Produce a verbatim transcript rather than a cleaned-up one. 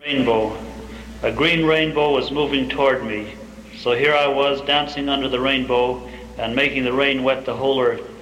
Rainbow. A green rainbow was moving toward me. So here I was dancing under the rainbow and making the rain wet the whole earth.